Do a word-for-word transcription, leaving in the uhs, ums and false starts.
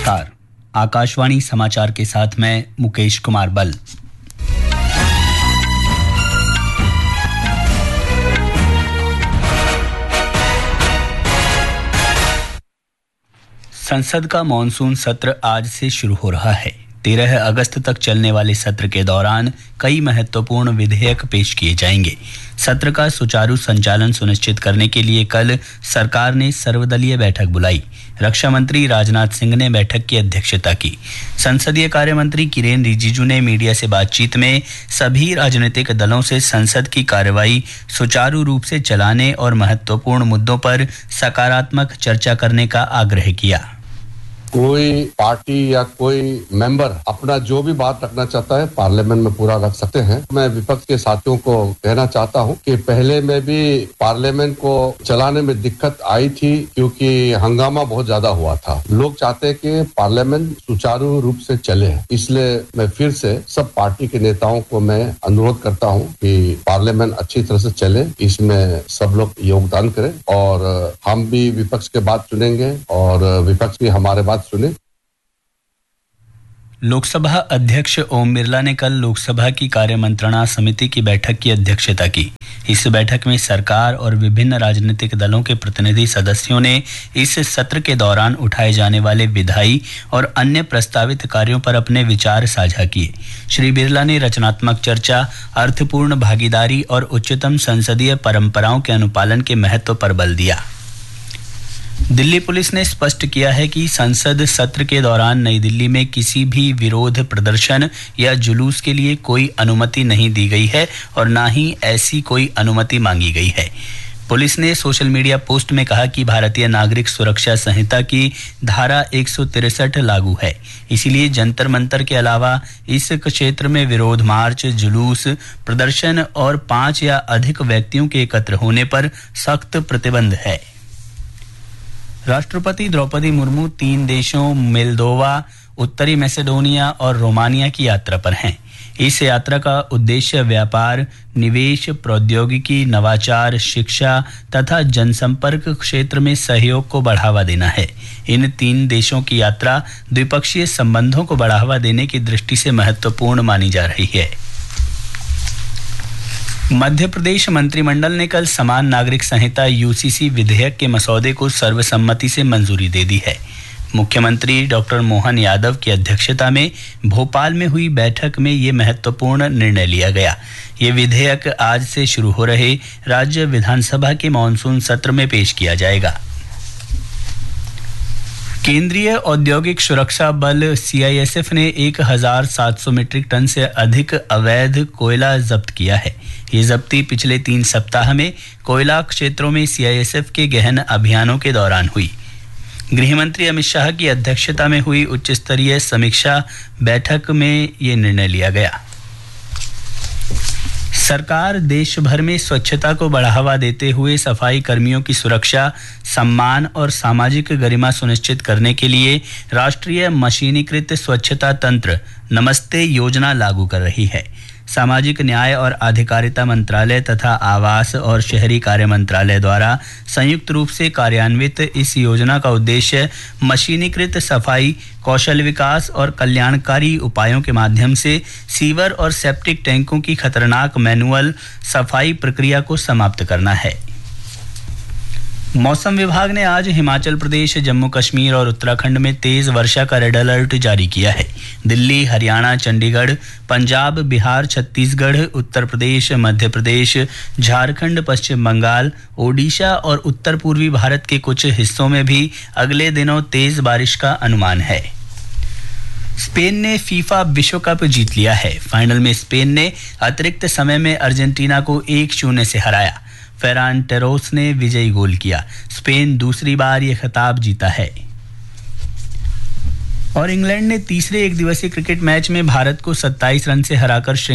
नमस्कार, आकाशवाणी समाचार के साथ मैं मुकेश कुमार बल। संसद का मॉनसून सत्र आज से शुरू हो रहा है। तेरह अगस्त तक चलने वाले सत्र के दौरान कई महत्वपूर्ण विधेयक पेश किए जाएंगे। सत्र का सुचारू संचालन सुनिश्चित करने के लिए कल सरकार ने सर्वदलीय बैठक बुलाई। रक्षा मंत्री राजनाथ सिंह ने बैठक की अध्यक्षता की। संसदीय कार्य मंत्री किरेन रिजिजू ने मीडिया से बातचीत में सभी राजनीतिक दलों से संसद की कार्यवाही सुचारू रूप से चलाने और महत्वपूर्ण मुद्दों पर सकारात्मक चर्चा करने का आग्रह किया। कोई पार्टी या कोई मेंबर अपना जो भी बात रखना चाहता है पार्लियामेंट में पूरा रख सकते हैं। मैं विपक्ष के साथियों को कहना चाहता हूं कि पहले में भी पार्लियामेंट को चलाने में दिक्कत आई थी क्योंकि हंगामा बहुत ज्यादा हुआ था। लोग चाहते हैं कि पार्लियामेंट सुचारू रूप से चले, इसलिए मैं फिर से सब पार्टी के नेताओं को मैं अनुरोध करता हूं कि पार्लियामेंट अच्छी तरह से चले, इसमें सब लोग योगदान करें और हम भी विपक्ष के बात सुनेंगे और विपक्ष भी हमारे बात सुने। लोकसभा अध्यक्ष ओम बिरला ने कल लोकसभा की कार्य मंत्रणा समिति की बैठक की अध्यक्षता की। इस बैठक में सरकार और विभिन्न राजनीतिक दलों के प्रतिनिधि सदस्यों ने इस सत्र के दौरान उठाए जाने वाले विधायी और अन्य प्रस्तावित कार्यों पर अपने विचार साझा किए। श्री बिरला ने रचनात्मक चर्चा, अर्थपूर्ण भागीदारी और उच्चतम संसदीय परंपराओं के अनुपालन के महत्व पर बल दिया। दिल्ली पुलिस ने स्पष्ट किया है कि संसद सत्र के दौरान नई दिल्ली में किसी भी विरोध प्रदर्शन या जुलूस के लिए कोई अनुमति नहीं दी गई है और न ही ऐसी कोई अनुमति मांगी गई है। पुलिस ने सोशल मीडिया पोस्ट में कहा कि भारतीय नागरिक सुरक्षा संहिता की धारा एक सौ तिरसठ लागू है, इसीलिए जंतर मंतर के अलावा इस क्षेत्र में विरोध मार्च, जुलूस, प्रदर्शन और पांच या अधिक व्यक्तियों के एकत्र होने पर सख्त प्रतिबंध है। राष्ट्रपति द्रौपदी मुर्मू तीन देशों मोल्दोवा, उत्तरी मैसेडोनिया और रोमानिया की यात्रा पर हैं। इस यात्रा का उद्देश्य व्यापार, निवेश, प्रौद्योगिकी, नवाचार, शिक्षा तथा जनसंपर्क क्षेत्र में सहयोग को बढ़ावा देना है। इन तीन देशों की यात्रा द्विपक्षीय संबंधों को बढ़ावा देने की दृष्टि से महत्वपूर्ण मानी जा रही है। मध्य प्रदेश मंत्रिमंडल ने कल समान नागरिक संहिता यूसीसी विधेयक के मसौदे को सर्वसम्मति से मंजूरी दे दी है। मुख्यमंत्री डॉक्टर मोहन यादव की अध्यक्षता में भोपाल में हुई बैठक में ये महत्वपूर्ण निर्णय लिया गया। ये विधेयक आज से शुरू हो रहे राज्य विधानसभा के मॉनसून सत्र में पेश किया जाएगा। केंद्रीय औद्योगिक सुरक्षा बल सीआईएसएफ ने एक हज़ार सात सौ मीट्रिक टन से अधिक अवैध कोयला जब्त किया है। ये जब्ती पिछले तीन सप्ताह में कोयला क्षेत्रों में सीआईएसएफ के गहन अभियानों के दौरान हुई। गृह मंत्री अमित शाह की अध्यक्षता में हुई उच्च स्तरीय समीक्षा बैठक में ये निर्णय लिया गया। सरकार देश भर में स्वच्छता को बढ़ावा देते हुए सफाई कर्मियों की सुरक्षा, सम्मान और सामाजिक गरिमा सुनिश्चित करने के लिए राष्ट्रीय मशीनीकृत स्वच्छता तंत्र नमस्ते योजना लागू कर रही है। सामाजिक न्याय और अधिकारिता मंत्रालय तथा आवास और शहरी कार्य मंत्रालय द्वारा संयुक्त रूप से कार्यान्वित इस योजना का उद्देश्य मशीनीकृत सफाई, कौशल विकास और कल्याणकारी उपायों के माध्यम से सीवर और सेप्टिक टैंकों की खतरनाक मैनुअल सफाई प्रक्रिया को समाप्त करना है। मौसम विभाग ने आज हिमाचल प्रदेश, जम्मू कश्मीर और उत्तराखंड में तेज वर्षा का रेड अलर्ट जारी किया है। दिल्ली, हरियाणा, चंडीगढ़, पंजाब, बिहार, छत्तीसगढ़, उत्तर प्रदेश, मध्य प्रदेश, झारखंड, पश्चिम बंगाल, ओडिशा और उत्तर पूर्वी भारत के कुछ हिस्सों में भी अगले दिनों तेज बारिश का अनुमान है। स्पेन ने फीफा विश्व कप जीत लिया है। फाइनल में स्पेन ने अतिरिक्त समय में अर्जेंटीना को एक शून्य से हराया। फेरान टेरोस ने विजयी गोल किया। स्पेन दूसरी बार ये खिताब जीता है। और इंग्लैंड ने तीसरे एक दिवसीय क्रिकेट मैच में भारत को सत्ताईस रन से हराकर